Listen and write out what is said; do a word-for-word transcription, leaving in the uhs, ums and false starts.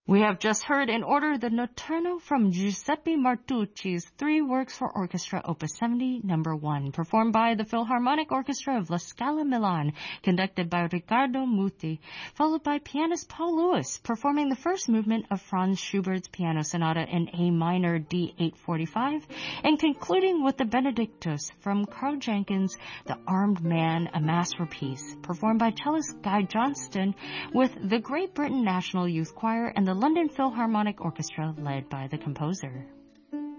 We have just heard in order the Notturno from Giuseppe Martucci's Three Works for Orchestra, Opus seventy, number one, performed by the Philharmonic Orchestra of La Scala Milan, conducted by Riccardo Muti, followed by pianist Paul Lewis, performing the first movement of Franz Schubert's Piano Sonata in A minor D eight forty-five, and concluding with the Benedictus from Carl Jenkins' The Armed Man, a Mass for Peace, performed by cellist Guy Johnston with the Great Britain National Youth Choir and the London Philharmonic Orchestra led by the composer.